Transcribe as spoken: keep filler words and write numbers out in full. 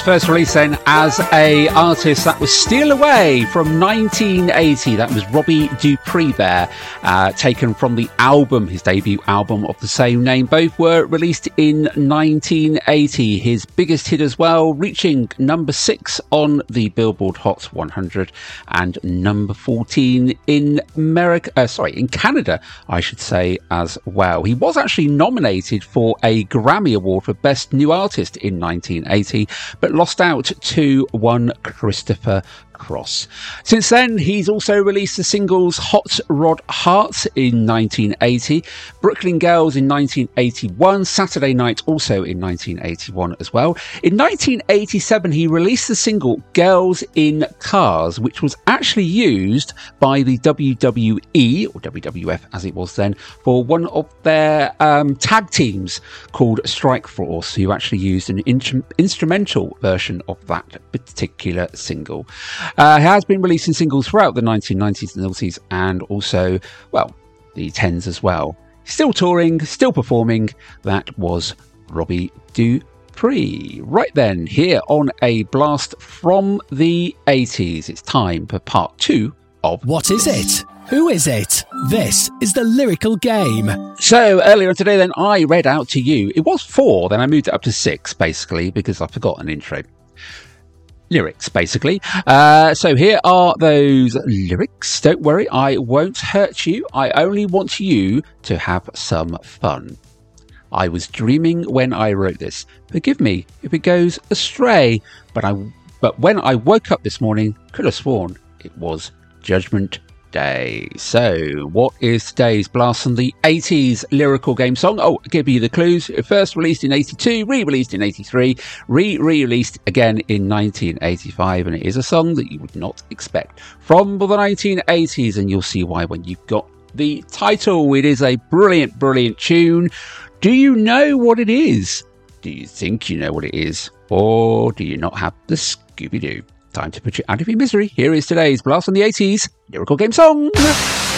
first release then as a artist, that was Steal Away from nineteen eighty. That was Robbie Dupree there, uh, taken from the album, his debut album of the same name. Both were released in nineteen eighty. His biggest hit as well, reaching number six on the Billboard Hot one hundred and number fourteen in America, uh, sorry, in Canada, I should say, as well. He was actually nominated for a Grammy Award for Best New Artist in nineteen eighty, but lost out to one Christopher Cross. Since then, he's also released the singles Hot Rod Heart in nineteen eighty, Brooklyn Girls in nineteen eighty-one, Saturday Night also in nineteen eighty-one as well. In nineteen eighty-seven, he released the single Girls in Cars, which was actually used by the W W E, or W W F as it was then, for one of their um, tag teams called Strike Force, who actually used an in- instrumental version of that particular single. Uh, he has been releasing singles throughout the nineteen nineties and noughties, and also, well, the tens as well. Still touring, still performing. That was Robbie Dupree. Right then, here on a blast from the eighties, it's time for part two of What Is It? Who is it? This is the Lyrical Game. So earlier today then, I read out to you, it was four, then I moved it up to six, basically, because I forgot an intro. Lyrics, basically. Uh, so here are those lyrics. Don't worry, I won't hurt you. I only want you to have some fun. I was dreaming when I wrote this. Forgive me if it goes astray, but I, but when I woke up this morning, could have sworn it was Judgment Day. So, what is today's blast from the eighties Lyrical Game song? Oh, I'll give you the clues. First released in eighty-two, re-released in eighty-three, re-re-released again in nineteen eighty-five, and it is a song that you would not expect from the nineteen eighties, and you'll see why when you've got the title. It is a brilliant, brilliant tune. Do you know what it is? Do you think you know what it is? Or do you not have the Scooby-Doo? Time to put you out of your misery. Here is today's blast from the eighties Lyrical Game song.